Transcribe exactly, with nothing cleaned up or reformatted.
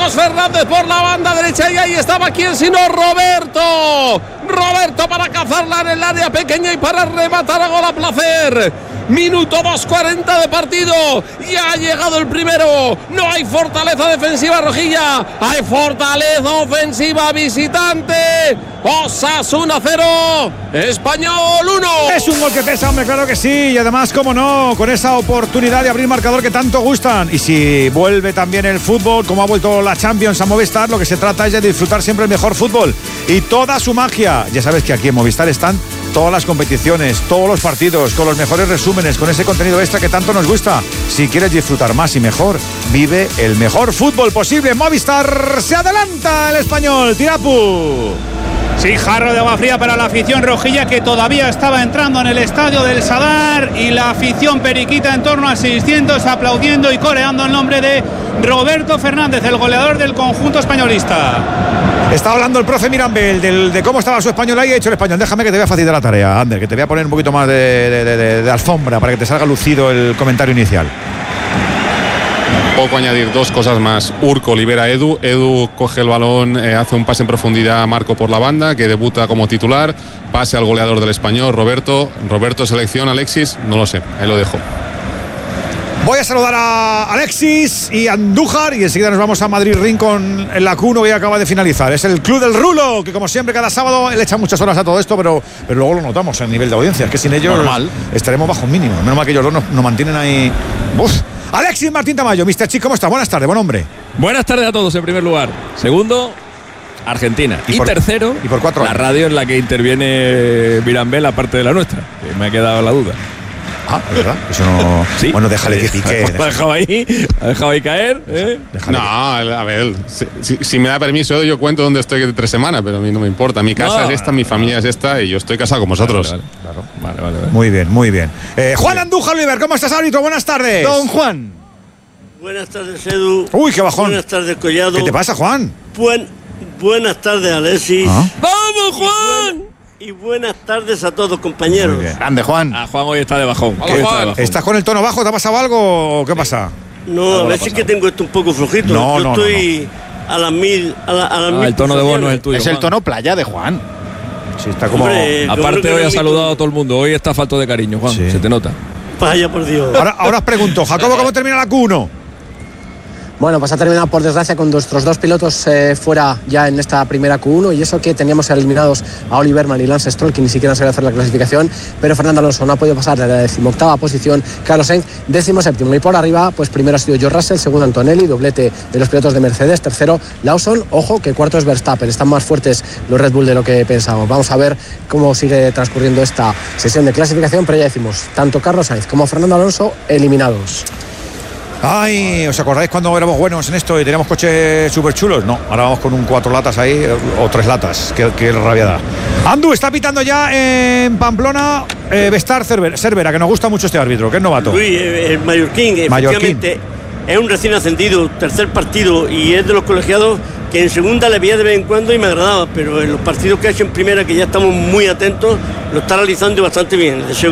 Marcos Fernández por la banda derecha y ahí estaba quien sino Roberto. Roberto para cazarla en el área pequeña y para rematar a gol a placer. Minuto dos cuarenta de partido. Ya ha llegado el primero. No hay fortaleza defensiva rojilla. Hay fortaleza ofensiva visitante. Osasuna cero, Español uno. Es un gol que pesa, hombre, claro que sí. Y además, cómo no, con esa oportunidad de abrir marcador que tanto gustan. Y si vuelve también el fútbol, como ha vuelto la Champions a Movistar, lo que se trata es de disfrutar siempre el mejor fútbol y toda su magia. Ya sabes que aquí en Movistar están todas las competiciones, todos los partidos, con los mejores resúmenes, con ese contenido extra que tanto nos gusta. Si quieres disfrutar más y mejor, vive el mejor fútbol posible. Movistar, se adelanta el Español, Tirapu. Sí, jarro de agua fría para la afición rojilla, que todavía estaba entrando en el estadio del Sadar, y la afición periquita en torno a seiscientos aplaudiendo y coreando el nombre de Roberto Fernández, el goleador del conjunto españolista. Está hablando el profe Mirambel del, de cómo estaba su español ahí. Ha dicho el español: déjame que te voy a facilitar la tarea, Ander, que te voy a poner un poquito más de, de, de, de, de alfombra para que te salga lucido el comentario inicial. Poco añadir, dos cosas más. Urco libera a Edu. Edu coge el balón, eh, hace un pase en profundidad a Marco por la banda, que debuta como titular. Pase al goleador del Español, Roberto. Roberto selecciona, Alexis, no lo sé, ahí lo dejo. Voy a saludar a Alexis y Andújar y enseguida nos vamos a Madrid Ring con el Acuno, que acaba de finalizar. Es el Club del Rulo, que como siempre cada sábado le echa muchas horas a todo esto, pero, pero luego lo notamos en nivel de audiencia. Es que sin ellos normal estaremos bajo un mínimo. Menos mal que ellos dos nos, nos mantienen ahí. Uf. Alexis Martín Tamayo, mister Chic, ¿cómo estás? Buenas tardes, buen hombre. Buenas tardes a todos en primer lugar. Segundo, Argentina. Y, y por, tercero, y por cuatro la radio en la que interviene Mirambel, aparte de la nuestra, que me ha quedado la duda. Ah, ¿es verdad? Eso no. ¿Sí? Bueno, déjale que pique. ¿Lo ha dejado ahí? ¿Ha dejado ahí caer? ¿Eh? No, a ver, si, si, si me da permiso, yo cuento dónde estoy de tres semanas, pero a mí no me importa. Mi casa no, es esta, mi familia es esta y yo estoy casado con vosotros. Vale, vale, claro. vale, vale, vale. Muy bien, muy bien. Eh, Juan Andújar Oliver, ¿cómo estás, árbitro? Buenas tardes. Don Juan. Buenas tardes, Edu. Uy, qué bajón. Buenas tardes, Collado. ¿Qué te pasa, Juan? Buen, buenas tardes, Alexis. ¿Ah? ¡Vamos, Juan! Y buenas tardes a todos, compañeros. Grande, Juan. Ah, Juan hoy está de bajón. Hola, Juan. De bajón. ¿Estás con el tono bajo? ¿Te ha pasado algo o qué pasa? No, a veces que tengo esto un poco flojito. No, Yo no, estoy no, no. a las mil. A, la, a las ah, mil el tono de voz no es el tuyo. Es Juan. el tono playa de Juan. Sí, está como. Hombre, aparte, hoy ha saludado a todo el mundo. Hoy está falto de cariño, Juan. Sí. Se te nota. Vaya por Dios. Ahora, ahora os pregunto, Jacobo, ¿cómo termina la Q uno? Bueno, pues ha terminado por desgracia con nuestros dos pilotos eh, fuera ya en esta primera Q uno, y eso que teníamos eliminados a Oliverman y Lance Stroll, que ni siquiera se iba a hacer la clasificación, pero Fernando Alonso no ha podido pasar de la decimoctava posición, Carlos Sainz décimo séptimo, y por arriba pues primero ha sido George Russell, segundo Antonelli, doblete de los pilotos de Mercedes, tercero Lawson, ojo que cuarto es Verstappen. Están más fuertes los Red Bull de lo que pensábamos. Vamos a ver cómo sigue transcurriendo esta sesión de clasificación, pero ya decimos, tanto Carlos Sainz como Fernando Alonso eliminados. Ay, ¿os acordáis cuando éramos buenos en esto y teníamos coches súper chulos? No, ahora vamos con un cuatro latas ahí, o tres latas, que, que rabia da. Andu, está pitando ya en Pamplona eh, Vestar Cervera, Cervera, que nos gusta mucho este árbitro, que es novato. Luis, el Mallorquín, efectivamente, es un recién ascendido, tercer partido, y es de los colegiados que en segunda le veía de vez en cuando y me agradaba, pero en los partidos que ha hecho en primera, que ya estamos muy atentos, lo está realizando bastante bien. Le deseo